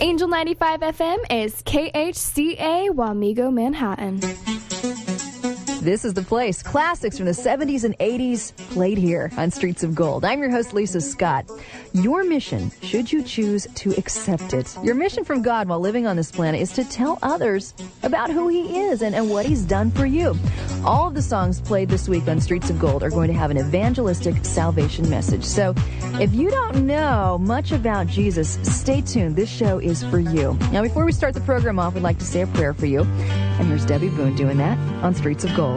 Angel 95 FM is KHCA Wamego, Manhattan. This is the place. Classics from the 70s and 80s played here on Streets of Gold. I'm your host, Lisa Scott. Your mission, should you choose to accept it, your mission from God while living on this planet is to tell others about who He is and what He's done for you. All of the songs played this week on Streets of Gold are going to have an evangelistic salvation message. So if you don't know much about Jesus, stay tuned. This show is for you. Now, before we start the program off, we'd like to say a prayer for you. And here's Debbie Boone doing that on Streets of Gold.